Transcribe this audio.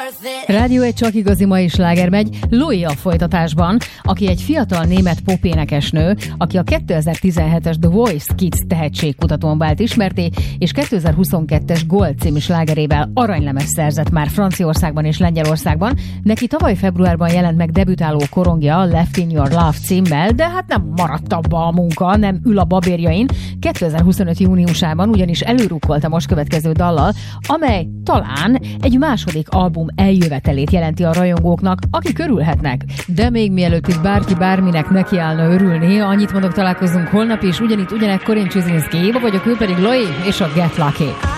Rádió egy csak igazi mai sláger megy, Louis a folytatásban, aki egy fiatal német popénekesnő, aki a 2017-es The Voice Kids tehetségkutatón vált ismerté, és 2022-es Gold című slágerével aranylemezt szerzett már Franciaországban és Lengyelországban. Neki tavaly februárban jelent meg debütáló korongja Left in Your Love címmel, de hát nem maradt abba a munka, nem ül a babérjain. 2025 júniusában ugyanis előrukkolt a most következő dallal, amely talán egy második album eljövetelét jelenti a rajongóknak, akik örülhetnek. De még mielőtt itt bárki bárminek nekiállna örülni, annyit mondok, találkozunk holnap is, ugyanitt ugyanekkor. Én Csizinszki Éva vagyok, ő pedig Louis és a Get Lucky.